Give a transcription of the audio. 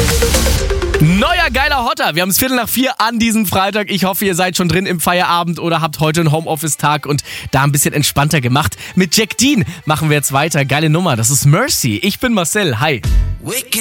Neuer geiler Hotter. Wir haben es 3:45 an diesem Freitag. Ich hoffe, ihr seid schon drin im Feierabend oder habt heute einen Homeoffice-Tag und da ein bisschen entspannter gemacht. Mit Jack Dean machen wir jetzt weiter. Geile Nummer. Das ist Mercy. Ich bin Marcel. Hi.